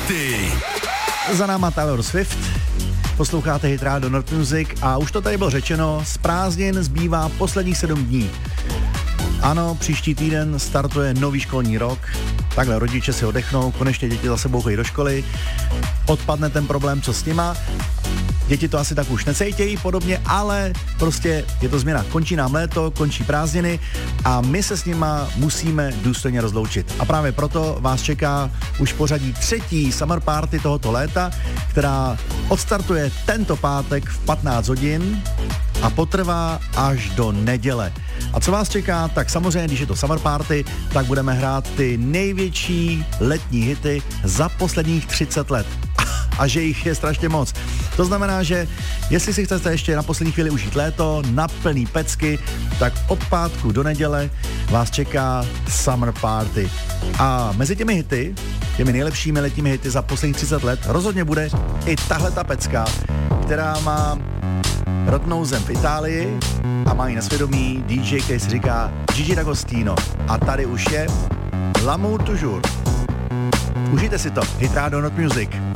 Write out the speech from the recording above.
hity. Za náma Taylor Swift, posloucháte Hit Radio North Music a už to tady bylo řečeno, z prázdnin zbývá posledních 7 dní. Ano, příští týden startuje nový školní rok, takhle rodiče si odechnou, konečně děti za sebou chodí do školy, odpadne ten problém, co s nima. Děti to asi tak už necejtějí podobně, ale prostě je to změna. Končí nám léto, končí prázdniny a my se s nima musíme důstojně rozloučit. A právě proto vás čeká už pořadí 3. summer party tohoto léta, která odstartuje tento pátek v 15 hodin a potrvá až do neděle. A co vás čeká? Tak samozřejmě, když je to summer party, tak budeme hrát ty největší letní hity za posledních 30 let. A že jich je strašně moc. To znamená, že jestli si chcete ještě na poslední chvíli užít léto, na plný pecky, tak od pátku do neděle vás čeká Summer Party. A mezi těmi hity, těmi nejlepšími letními hity za posledních 30 let, rozhodně bude i tahleta pecka, která má rodnou zem v Itálii a má ji na svědomí DJ, který se říká Gigi D'Agostino. A tady už je L'amour toujours. Užijte si to. Hit Radio North Music.